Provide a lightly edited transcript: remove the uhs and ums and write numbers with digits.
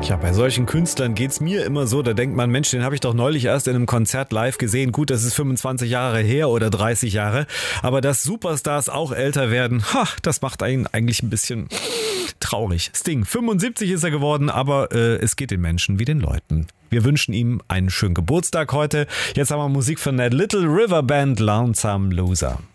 Ja, bei solchen Künstlern geht's mir immer so, da denkt man, Mensch, den habe ich doch neulich erst in einem Konzert live gesehen. Gut, das ist 25 Jahre her oder 30 Jahre. Aber dass Superstars auch älter werden, das macht einen eigentlich ein bisschen traurig. Sting, 75 ist er geworden, aber es geht den Menschen wie den Leuten. Wir wünschen ihm einen schönen Geburtstag heute. Jetzt haben wir Musik von der Little River Band, Lonesome Loser.